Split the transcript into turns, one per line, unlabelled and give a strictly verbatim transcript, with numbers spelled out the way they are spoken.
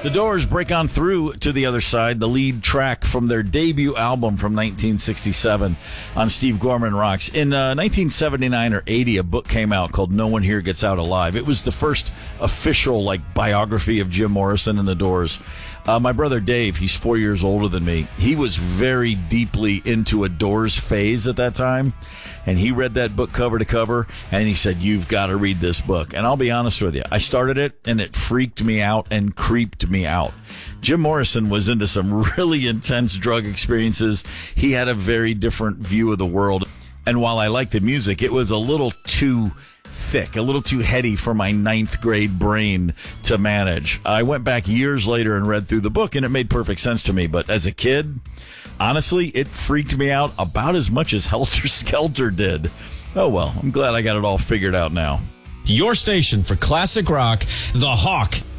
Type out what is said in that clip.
The Doors break on through to the other side, the lead track from their debut album from nineteen sixty-seven on Steve Gorman Rocks. In uh, nineteen seventy-nine or eighty, a book came out called No One Here Gets Out Alive. It was the first official like biography of Jim Morrison and the Doors. Uh, my brother Dave, he's four years older than me. He was very deeply into a Doors phase at that time, and he read that book cover to cover, and he said, "You've got to read this book." And I'll be honest with you, I started it, and it freaked me out and creeped me out. Jim Morrison was into some really intense drug experiences. He had a very different view of the world, and while I liked the music, it was a little too thick, a little too heady for my ninth grade brain to manage. I went back years later and read through the book, and it made perfect sense to me. But as a kid, honestly, it freaked me out about as much as Helter Skelter did. Oh, well, I'm glad I got it all figured out now.
Your station for classic rock, The Hawk.